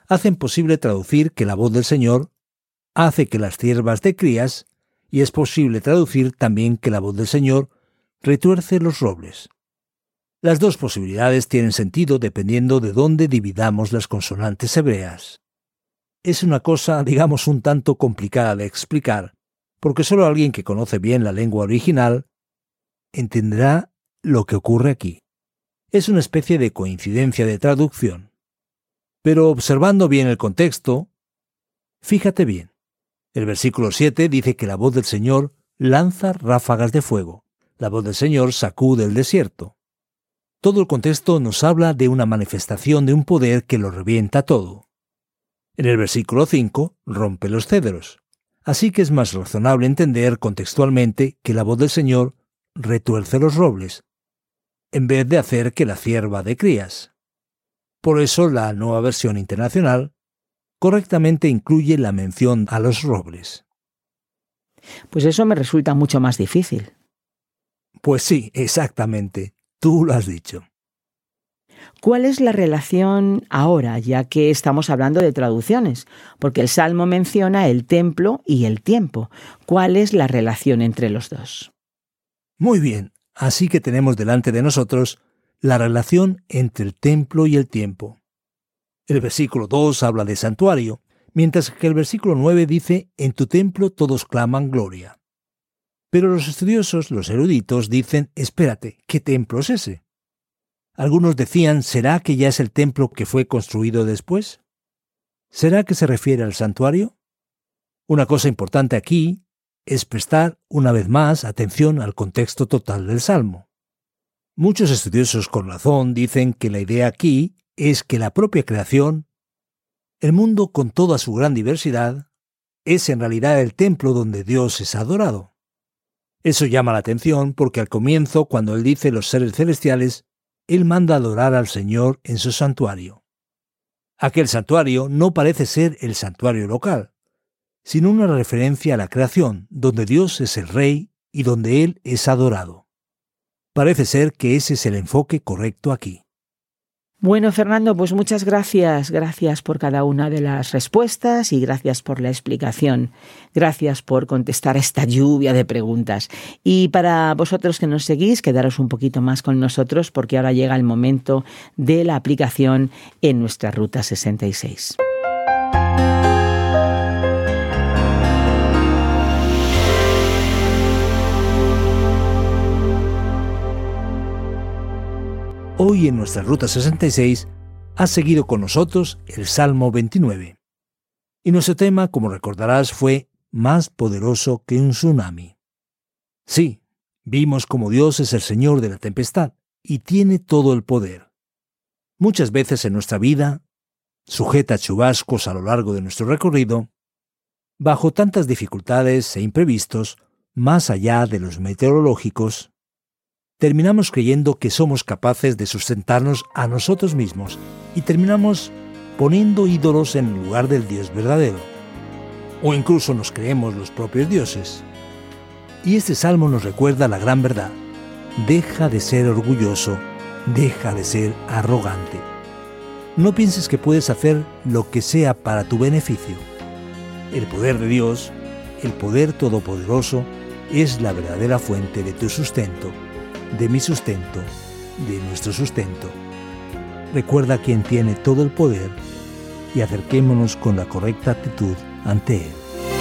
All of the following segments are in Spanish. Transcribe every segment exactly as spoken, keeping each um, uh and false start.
hacen posible traducir que la voz del Señor hace que las ciervas de crías, y es posible traducir también que la voz del Señor retuerce los robles. Las dos posibilidades tienen sentido dependiendo de dónde dividamos las consonantes hebreas. Es una cosa, digamos, un tanto complicada de explicar, porque solo alguien que conoce bien la lengua original entenderá lo que ocurre aquí. Es una especie de coincidencia de traducción. Pero observando bien el contexto, fíjate bien. El versículo siete dice que la voz del Señor lanza ráfagas de fuego. La voz del Señor sacude el desierto. Todo el contexto nos habla de una manifestación de un poder que lo revienta todo. En el versículo cinco, rompe los cedros. Así que es más razonable entender contextualmente que la voz del Señor retuerce los robles, en vez de hacer que la cierva de crías. Por eso la Nueva Versión Internacional correctamente incluye la mención a los robles. Pues eso me resulta mucho más difícil. Pues sí, exactamente. Tú lo has dicho. ¿Cuál es la relación ahora, ya que estamos hablando de traducciones? Porque el Salmo menciona el templo y el tiempo. ¿Cuál es la relación entre los dos? Muy bien, así que tenemos delante de nosotros la relación entre el templo y el tiempo. El versículo dos habla de santuario, mientras que el versículo nueve dice, en tu templo todos claman gloria. Pero los estudiosos, los eruditos, dicen, espérate, ¿qué templo es ese? Algunos decían, ¿será que ya es el templo que fue construido después? ¿Será que se refiere al santuario? Una cosa importante aquí es prestar una vez más atención al contexto total del Salmo. Muchos estudiosos con razón dicen que la idea aquí es que la propia creación, el mundo con toda su gran diversidad, es en realidad el templo donde Dios es adorado. Eso llama la atención porque al comienzo, cuando Él dice los seres celestiales, Él manda adorar al Señor en su santuario. Aquel santuario no parece ser el santuario local, sino una referencia a la creación, donde Dios es el Rey y donde Él es adorado. Parece ser que ese es el enfoque correcto aquí. Bueno, Fernando, pues muchas gracias. Gracias por cada una de las respuestas y gracias por la explicación. Gracias por contestar a esta lluvia de preguntas. Y para vosotros que nos seguís, quedaros un poquito más con nosotros porque ahora llega el momento de la aplicación en nuestra Ruta sesenta y seis. Hoy en nuestra Ruta sesenta y seis has seguido con nosotros el Salmo veintinueve. Y nuestro tema, como recordarás, fue más poderoso que un tsunami. Sí, vimos cómo Dios es el Señor de la tempestad y tiene todo el poder. Muchas veces en nuestra vida, sujeta a chubascos a lo largo de nuestro recorrido, bajo tantas dificultades e imprevistos, más allá de los meteorológicos, terminamos creyendo que somos capaces de sustentarnos a nosotros mismos y terminamos poniendo ídolos en lugar del Dios verdadero. O incluso nos creemos los propios dioses. Y este salmo nos recuerda la gran verdad. Deja de ser orgulloso, deja de ser arrogante. No pienses que puedes hacer lo que sea para tu beneficio. El poder de Dios, el poder todopoderoso, es la verdadera fuente de tu sustento, de mi sustento, de nuestro sustento. Recuerda quién tiene todo el poder y acerquémonos con la correcta actitud ante Él.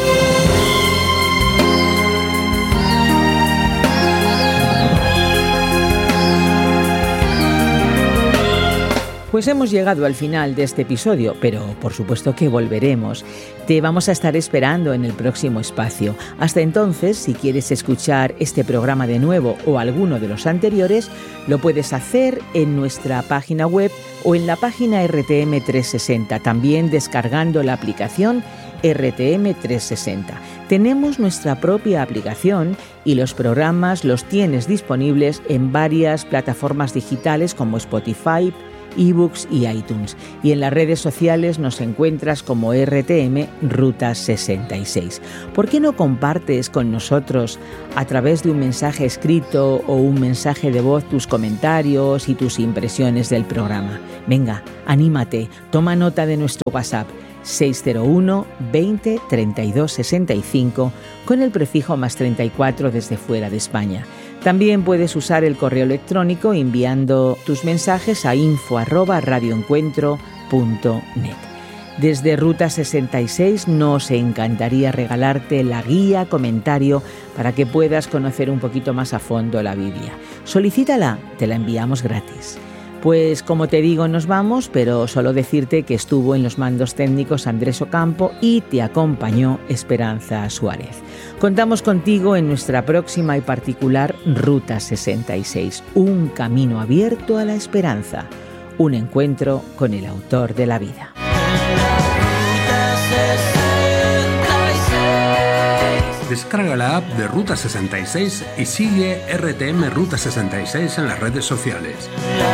Pues hemos llegado al final de este episodio, pero por supuesto que volveremos. Te vamos a estar esperando en el próximo espacio. Hasta entonces, si quieres escuchar este programa de nuevo o alguno de los anteriores, lo puedes hacer en nuestra página web o en la página R T M trescientos sesenta, también descargando la aplicación R T M trescientos sesenta. Tenemos nuestra propia aplicación y los programas los tienes disponibles en varias plataformas digitales como Spotify, ebooks y iTunes. Y en las redes sociales nos encuentras como R T M Ruta sesenta y seis. ¿Por qué no compartes con nosotros a través de un mensaje escrito o un mensaje de voz tus comentarios y tus impresiones del programa? Venga, anímate, toma nota de nuestro WhatsApp seis cero uno, veinte, treinta y dos, sesenta y cinco con el prefijo más treinta y cuatro desde fuera de España. También puedes usar el correo electrónico enviando tus mensajes a info arroba radioencuentro punto net. Desde Ruta sesenta y seis nos encantaría regalarte la guía comentario para que puedas conocer un poquito más a fondo la Biblia. Solicítala, te la enviamos gratis. Pues como te digo, nos vamos, pero solo decirte que estuvo en los mandos técnicos Andrés Ocampo y te acompañó Esperanza Suárez. Contamos contigo en nuestra próxima y particular Ruta sesenta y seis, un camino abierto a la esperanza, un encuentro con el autor de la vida. Descarga la app de Ruta sesenta y seis y sigue R T M Ruta sesenta y seis en las redes sociales.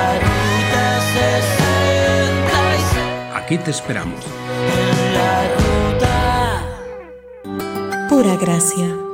Aquí te esperamos. Pura gracia.